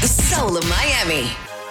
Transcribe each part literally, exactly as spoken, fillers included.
the soul of Miami.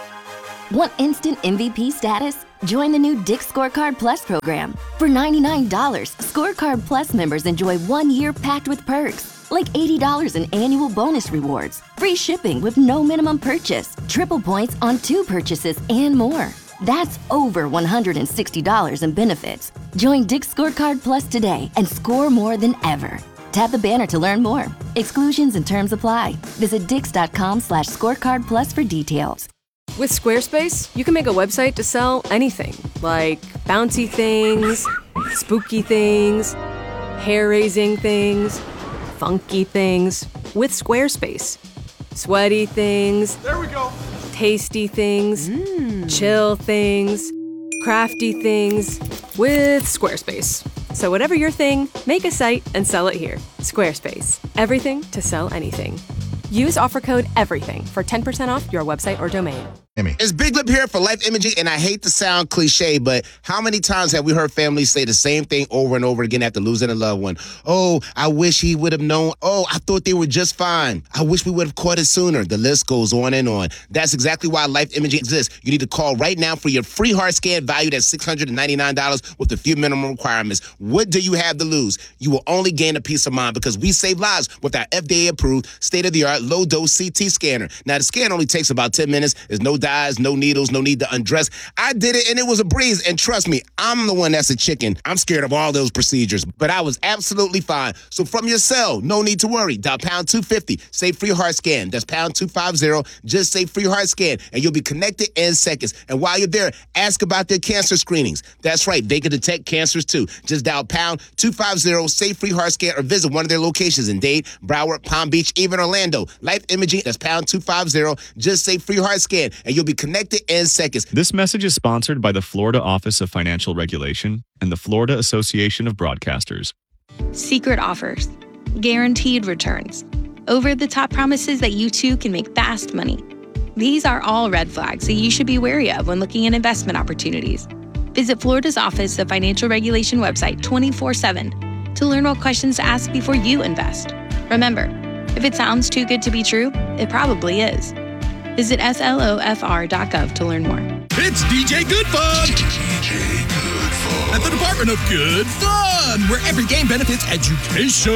Want instant M V P status? Join the new Dick's Scorecard Plus program. For ninety-nine dollars, Scorecard Plus members enjoy one year packed with perks, like eighty dollars in annual bonus rewards, free shipping with no minimum purchase, triple points on two purchases, and more. That's over one hundred sixty dollars in benefits. Join Dick's Scorecard Plus today and score more than ever. Tap the banner to learn more. Exclusions and terms apply. Visit dix.com slash scorecard plus for details. With Squarespace, you can make a website to sell anything, like bouncy things, spooky things, hair-raising things, funky things. With Squarespace. Sweaty things. There we go. Tasty things. Mm. Chill things. Crafty things. With Squarespace. So whatever your thing, make a site and sell it here. Squarespace. Everything to sell anything. Use offer code EVERYTHING for ten percent off your website or domain. It's Big Lip here for Life Imaging, and I hate to sound cliche, but how many times have we heard families say the same thing over and over again after losing a loved one? Oh, I wish he would have known. Oh, I thought they were just fine. I wish we would have caught it sooner. The list goes on and on. That's exactly why Life Imaging exists. You need to call right now for your free heart scan valued at six hundred ninety-nine dollars with a few minimum requirements. What do you have to lose? You will only gain a peace of mind because we save lives with our F D A-approved, state-of-the-art, low-dose C T scanner. Now, the scan only takes about ten minutes. There's no dyes, no needles, no need to undress. I did it, and it was a breeze. And trust me, I'm the one that's a chicken. I'm scared of all those procedures, but I was absolutely fine. So from your cell, no need to worry. Dial pound two fifty, say free heart scan. That's pound two fifty, just say free heart scan, and you'll be connected in seconds. And while you're there, ask about their cancer screenings. That's right, they can detect cancers too. Just dial pound two fifty, say free heart scan, or visit one of their locations in Dade, Broward, Palm Beach, even Orlando. Life Imaging, that's pound two fifty, just say free heart scan, and you'll be connected in seconds. This message is sponsored by the Florida Office of Financial Regulation and the Florida Association of Broadcasters. Secret offers, guaranteed returns, over-the-top promises that you too can make fast money. These are all red flags that you should be wary of when looking at investment opportunities. Visit Florida's Office of Financial Regulation website twenty-four seven to learn what questions to ask before you invest. Remember, if it sounds too good to be true, it probably is. Visit S L O F R dot gov to learn more. It's D J Good Fun! D J Good Fun! At the Department of Good Fun, where every game benefits education.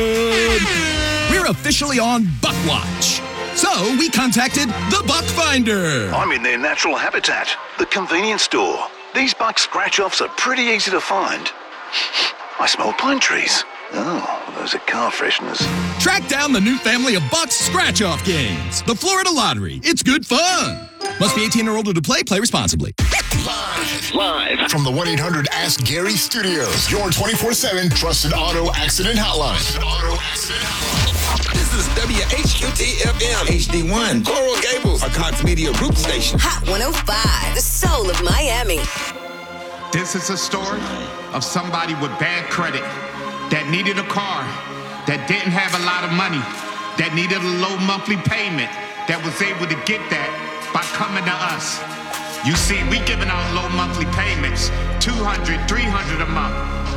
We're officially on Buck Watch. So we contacted the Buck Finder. I'm in their natural habitat, the convenience store. These buck scratch-offs are pretty easy to find. I smell pine trees. Oh, those are car fresheners. Track down the new family of Bucks scratch-off games. The Florida Lottery. It's good fun. Must be eighteen or older to play. Play responsibly. Live. Live. From the one eight hundred Ask Gary Studios. Your twenty-four seven trusted auto accident hotline. Trusted auto accident hotline. This is W H Q T F M H D one. Coral Gables, a Cox Media Group station. Hot one oh five, the soul of Miami. This is a story of somebody with bad credit that needed a car, that didn't have a lot of money, that needed a low monthly payment, that was able to get that by coming to us. You see, we giving out low monthly payments, two hundred, three hundred a month.